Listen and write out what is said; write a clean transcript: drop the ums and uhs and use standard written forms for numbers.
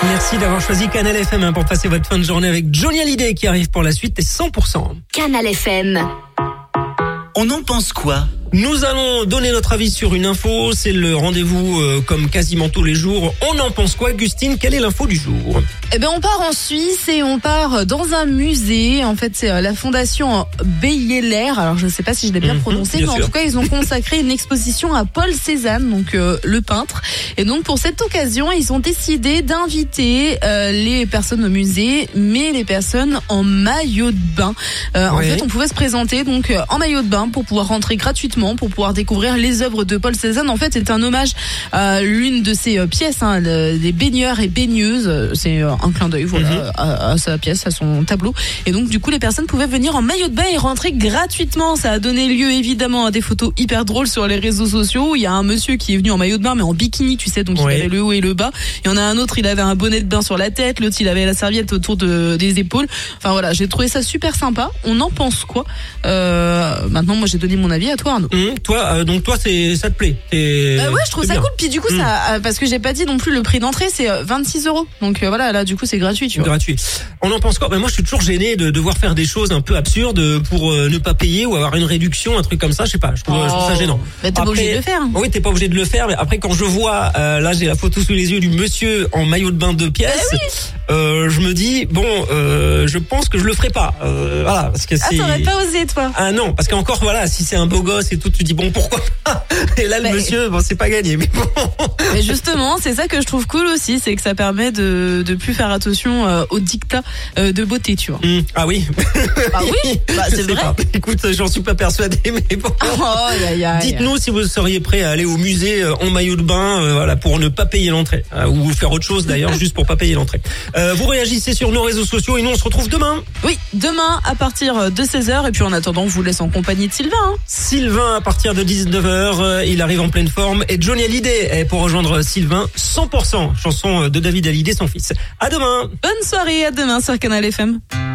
Merci d'avoir choisi Canal FM pour passer votre fin de journée avec Johnny Hallyday qui arrive pour la suite et 100%. Canal FM. On en pense quoi ? Nous allons donner notre avis sur une info, c'est le rendez-vous comme quasiment tous les jours. On en pense quoi, Gustine? Quelle est l'info du jour? Eh ben, on part en Suisse et on part dans un musée. En fait, c'est la fondation Beyeler. Alors, je ne sais pas si je l'ai bien prononcé, mais en tout cas, ils ont consacré une exposition à Paul Cézanne, donc le peintre. Et donc, pour cette occasion, ils ont décidé d'inviter les personnes au musée, mais les personnes en maillot de bain. En fait, on pouvait se présenter donc en maillot de bain pour pouvoir rentrer gratuitement, pour pouvoir découvrir les œuvres de Paul Cézanne. En fait, c'est un hommage à l'une de ses pièces, des baigneurs et baigneuses. C'est un clin d'œil, voilà, à sa pièce, à son tableau. Et donc, du coup, les personnes pouvaient venir en maillot de bain et rentrer gratuitement. Ça a donné lieu, évidemment, à des photos hyper drôles sur les réseaux sociaux. Il y a un monsieur qui est venu en maillot de bain, mais en bikini, tu sais, donc il avait le haut et le bas. Il y en a un autre, il avait un bonnet de bain sur la tête. L'autre, il avait la serviette autour des épaules. Enfin, voilà, j'ai trouvé ça super sympa. On en pense quoi? Maintenant, moi, j'ai donné mon avis. À toi, Arnaud. Toi, ça te plaît? Ouais, je trouve ça cool. Puis du coup, ça, parce que j'ai pas dit non plus le prix d'entrée, c'est 26 €. Donc voilà, là, du coup, c'est gratuit, tu vois. Gratuit. On en pense quoi? Moi, je suis toujours gêné de devoir faire des choses un peu absurdes pour ne pas payer ou avoir une réduction, un truc comme ça. Je sais pas. Je trouve ça gênant. Mais t'es pas obligé de le faire. Oui, t'es pas obligé de le faire. Mais après, quand je vois, là, j'ai la photo sous les yeux du monsieur en maillot de bain de pièces. Je me dis je pense que je le ferai pas. Voilà, parce que c'est. T'aurais pas osé, toi? Ah non, parce qu'encore voilà, si c'est un beau gosse et tout, tu dis bon, pourquoi pas? Et là, le monsieur, c'est pas gagné, mais bon. Mais justement, c'est ça que je trouve cool aussi, c'est que ça permet de plus faire attention aux dictats de beauté, tu vois. Ah oui. Ah oui, c'est vrai. Pas. Écoute, j'en suis pas persuadé, mais bon. Dites-nous si vous seriez prêt à aller au musée en maillot de bain, voilà, pour ne pas payer l'entrée, ou faire autre chose d'ailleurs, juste pour pas payer l'entrée. Vous réagissez sur nos réseaux sociaux et nous on se retrouve demain. Oui, demain à partir de 16h, et puis en attendant, on vous laisse en compagnie de Sylvain. Sylvain à partir de 19h, il arrive en pleine forme, et Johnny Hallyday pour rejoindre Sylvain, 100% chanson de David Hallyday, son fils. À demain. Bonne soirée, à demain sur Canal FM.